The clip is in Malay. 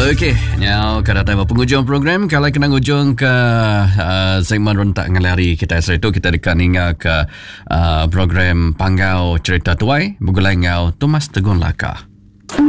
Okey, now kada time penghujung program. Kalau kena hujung ke segmen rentak ngelari kita itu kita dekat hingga ke program Panggau Cerita Tuai Bergulai Ngau Tumas Tegun Laka.